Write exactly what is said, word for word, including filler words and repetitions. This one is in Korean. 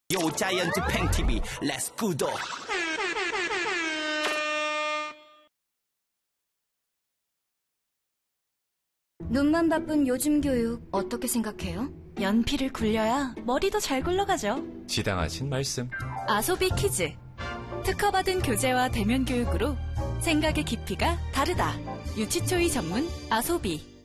요 자이언트 팽티비 렛츠 구독. 눈만 바쁜 요즘 교육 어떻게 생각해요? 연필을 굴려야 머리도 잘 굴러가죠. 지당하신 말씀. 아소비 키즈. 특허받은 교재와 대면 교육으로 생각의 깊이가 다르다. 유치초이 전문 아소비.